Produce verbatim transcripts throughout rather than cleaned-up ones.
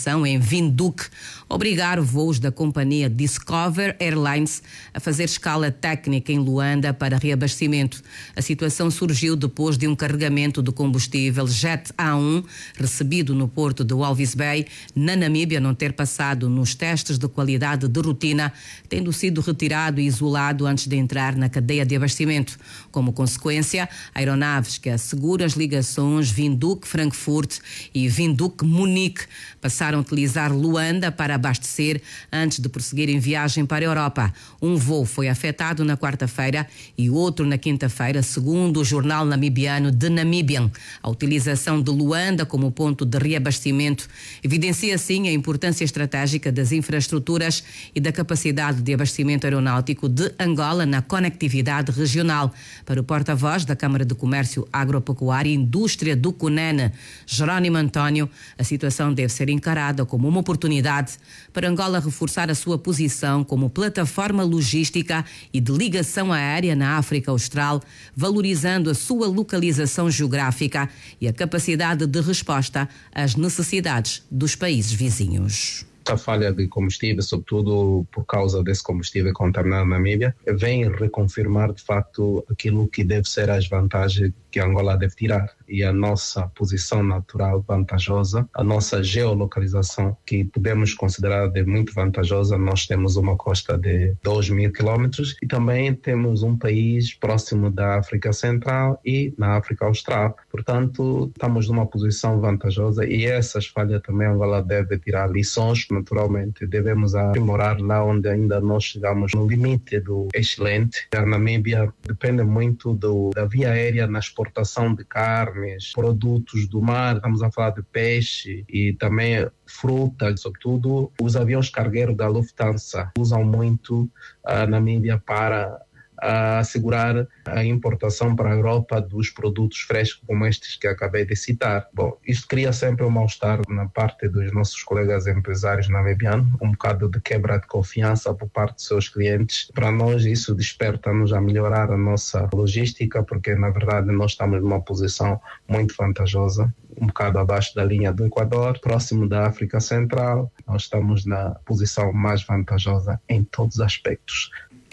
situação em Windhoek obrigar voos da companhia Discover Airlines a fazer escala técnica em Luanda para reabastecimento. A situação surgiu depois de um carregamento de combustível Jet A um recebido no porto de Walvis Bay, na Namíbia, não ter passado nos testes de qualidade de rotina, tendo sido retirado e isolado antes de entrar na cadeia de abastecimento. Como consequência, aeronaves que asseguram as ligações Windhoek-Frankfurt e Windhoek-Munique passaram a utilizar Luanda para abastecer antes de prosseguir em viagem para a Europa. Um voo foi afetado na quarta-feira e outro na quinta-feira, segundo o jornal namibiano The Namibian. A utilização de Luanda como ponto de reabastecimento evidencia, assim, a importância estratégica das infraestruturas e da capacidade de abastecimento aeronáutico de Angola na conectividade regional. Para o porta-voz da Câmara de Comércio Agropecuária e Indústria do Cunene, Jerónimo António, a situação deve ser encarada como uma oportunidade para Angola reforçar a sua posição como plataforma logística e de ligação aérea na África Austral, valorizando a sua localização geográfica e a capacidade de resposta às necessidades dos países vizinhos. A falha de combustível, sobretudo por causa desse combustível contaminado na Namíbia, vem reconfirmar de facto aquilo que deve ser as vantagens que Angola deve tirar, e a nossa posição natural vantajosa, a nossa geolocalização, que podemos considerar de muito vantajosa. Nós temos uma costa de dois mil quilômetros e também temos um país próximo da África Central e na África Austral. Portanto, estamos numa posição vantajosa e essas falhas também Angola deve tirar lições. Naturalmente, devemos aprimorar lá onde ainda nós chegamos no limite do excelente. A Namíbia depende muito do, da via aérea na exportação de carnes, produtos do mar, estamos a falar de peixe e também fruta, sobretudo os aviões cargueiros da Lufthansa usam muito a Namíbia para a assegurar a importação para a Europa dos produtos frescos como estes que acabei de citar. Bom, isto cria sempre um mal-estar na parte dos nossos colegas empresários namibianos, um bocado de quebra de confiança por parte dos seus clientes. Para nós isso desperta-nos a melhorar a nossa logística, porque na verdade nós estamos numa posição muito vantajosa, um bocado abaixo da linha do Equador, próximo da África Central. Nós estamos na posição mais vantajosa em todos os aspectos.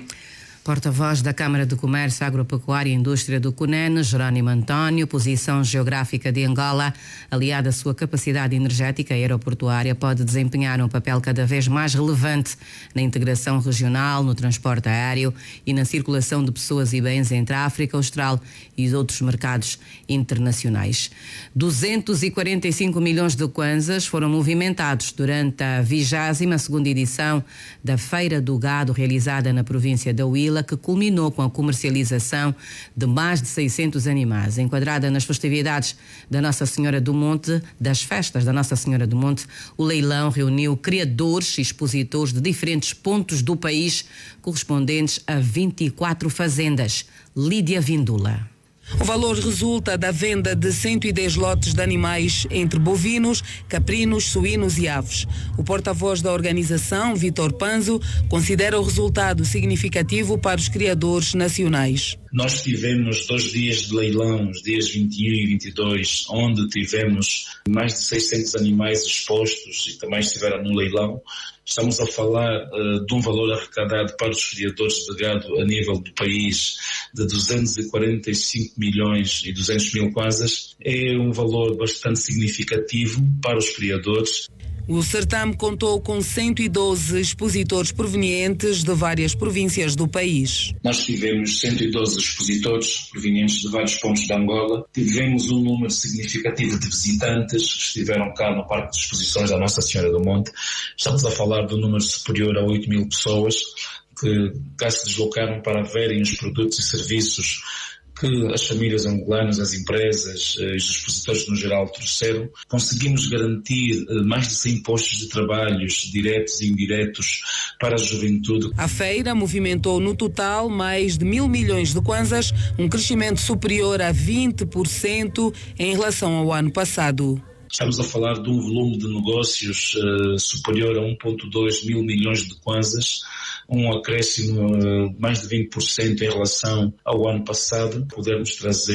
Porta-voz da Câmara de Comércio, Agropecuária e Indústria do Cunene, Jerónimo António. Posição geográfica de Angola, aliada à sua capacidade energética e aeroportuária, pode desempenhar um papel cada vez mais relevante na integração regional, no transporte aéreo e na circulação de pessoas e bens entre a África Austral e os outros mercados internacionais. duzentos e quarenta e cinco milhões de kwanzas foram movimentados durante a vigésima segunda edição da Feira do Gado, realizada na província da Huila, que culminou com a comercialização de mais de seiscentos animais. Enquadrada nas festividades da Nossa Senhora do Monte, das festas da Nossa Senhora do Monte, o leilão reuniu criadores e expositores de diferentes pontos do país, correspondentes a vinte e quatro fazendas. Lídia Vindula. O valor resulta da venda de cento e dez lotes de animais entre bovinos, caprinos, suínos e aves. O porta-voz da organização, Vítor Panzo, considera o resultado significativo para os criadores nacionais. Nós tivemos dois dias de leilão, os dias vinte e um e vinte e dois, onde tivemos mais de seiscentos animais expostos e também estiveram no leilão. Estamos a falar uh, de um valor arrecadado para os criadores de gado a nível do país de duzentos e quarenta e cinco milhões e duzentos mil kwanzas. É um valor bastante significativo para os criadores. O certame contou com cento e doze expositores provenientes de várias províncias do país. Nós tivemos cento e doze expositores provenientes de vários pontos de Angola. Tivemos um número significativo de visitantes que estiveram cá no Parque de Exposições da Nossa Senhora do Monte. Estamos a falar de um número superior a oito mil pessoas que cá se deslocaram para verem os produtos e serviços que as famílias angolanas, as empresas e os expositores no geral trouxeram. Conseguimos garantir mais de cem postos de trabalhos diretos e indiretos para a juventude. A feira movimentou no total mais de mil milhões de kwanzas, um crescimento superior a vinte por cento em relação ao ano passado. Estamos a falar de um volume de negócios uh, superior a um vírgula dois mil milhões de kwanzas, um acréscimo de uh, mais de vinte por cento em relação ao ano passado. Podermos trazer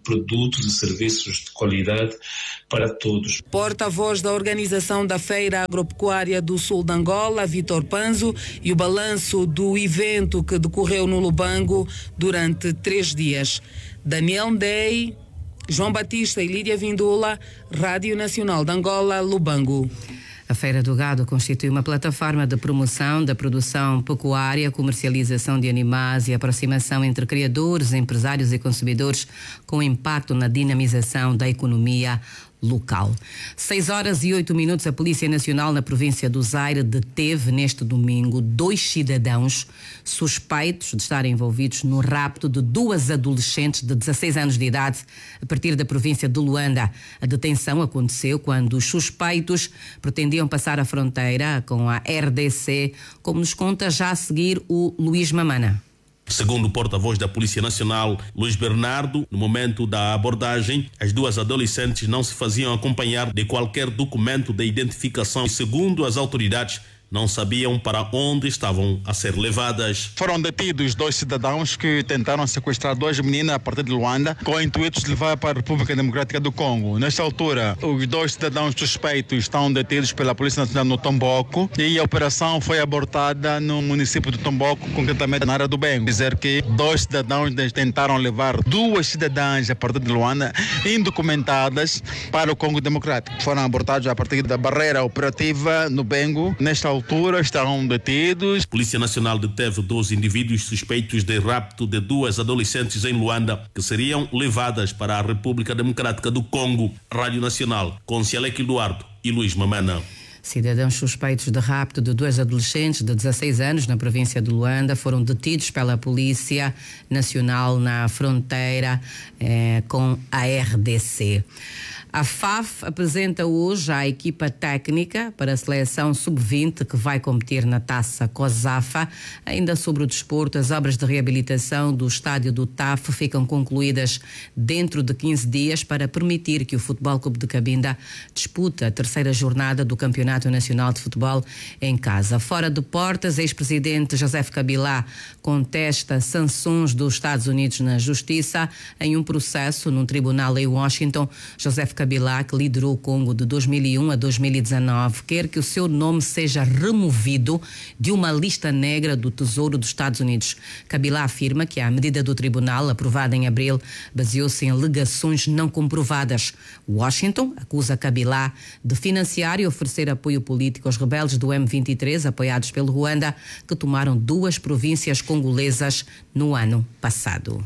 produtos e serviços de qualidade para todos. Porta-voz da organização da Feira Agropecuária do Sul de Angola, Vitor Panzo, e o balanço do evento que decorreu no Lubango durante três dias. Daniel Ndei, João Batista e Lídia Vindula, Rádio Nacional de Angola, Lubango. A Feira do Gado constitui uma plataforma de promoção da produção pecuária, comercialização de animais e aproximação entre criadores, empresários e consumidores, com impacto na dinamização da economia local. Seis horas e oito minutos, a Polícia Nacional na província do Zaire deteve neste domingo dois cidadãos suspeitos de estarem envolvidos no rapto de duas adolescentes de dezasseis anos de idade a partir da província de Luanda. A detenção aconteceu quando os suspeitos pretendiam passar a fronteira com a R D C, como nos conta já a seguir o Luís Mamana. Segundo o porta-voz da Polícia Nacional, Luís Bernardo, no momento da abordagem, as duas adolescentes não se faziam acompanhar de qualquer documento de identificação e, segundo as autoridades, não sabiam para onde estavam a ser levadas. Foram detidos dois cidadãos que tentaram sequestrar duas meninas a partir de Luanda com o intuito de levar para a República Democrática do Congo. Nesta altura, os dois cidadãos suspeitos estão detidos pela Polícia Nacional no Tomboco e a operação foi abortada no município de Tomboco, concretamente na área do Bengo. Dizer que dois cidadãos tentaram levar duas cidadãs a partir de Luanda indocumentadas para o Congo Democrático. Foram abortados a partir da barreira operativa no Bengo. Nesta altura estão detidos. A Polícia Nacional deteve dois indivíduos suspeitos de rapto de duas adolescentes em Luanda, que seriam levadas para a República Democrática do Congo. Rádio Nacional, com Cialec Eduardo e Luís Mamana. Cidadãos suspeitos de rapto de dois adolescentes de dezasseis anos na província de Luanda foram detidos pela Polícia Nacional na fronteira eh, com a R D C. A F A F apresenta hoje a equipa técnica para a seleção sub vinte que vai competir na Taça COSAFA. Ainda sobre o desporto, as obras de reabilitação do estádio do T A F ficam concluídas dentro de quinze dias para permitir que o Futebol Clube de Cabinda dispute a terceira jornada do Campeonato Nacional de Futebol em casa. Fora de portas, ex-presidente Joseph Kabila contesta sanções dos Estados Unidos na Justiça em um processo num tribunal em Washington. Joseph Kabila, que liderou o Congo de dois mil e um a dois mil e dezanove, quer que o seu nome seja removido de uma lista negra do Tesouro dos Estados Unidos. Kabila afirma que a medida do tribunal, aprovada em abril, baseou-se em alegações não comprovadas. Washington acusa Kabila de financiar e oferecer apoio político aos rebeldes do M vinte e três, apoiados pelo Ruanda, que tomaram duas províncias congolesas no ano passado.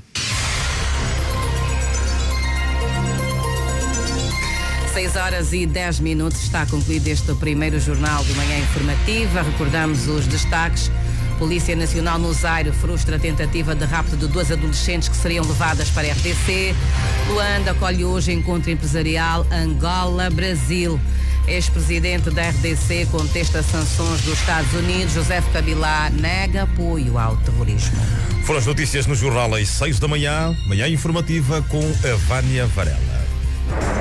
seis horas e dez minutos, está concluído este primeiro jornal de manhã informativa. Recordamos os destaques. Polícia Nacional no Zaire frustra a tentativa de rapto de duas adolescentes que seriam levadas para a R D C. Luanda acolhe hoje encontro empresarial Angola-Brasil. Ex-presidente da R D C contesta sanções dos Estados Unidos. Joseph Kabila nega apoio ao terrorismo. Foram as notícias no jornal às seis da manhã, manhã informativa com a Vânia Varela.